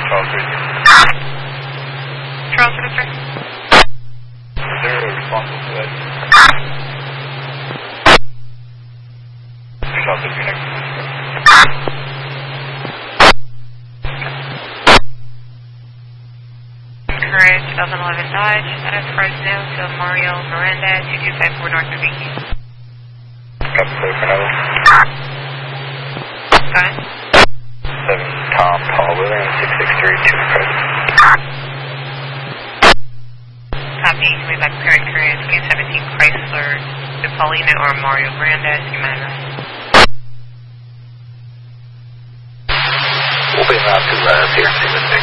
Charles, sir. Is there a responsible for that? Charles, if you're next. Courage 2011 Dodge out of Fresno to Mario Miranda 2254 North of Beacon. Copy, clear for another. Go ahead. 7 Tom Paul Williams 6632 present. Copy, coming back current Courage, K17 Chrysler to Paulina or Mario Miranda, Humana. We'll be around to CRC with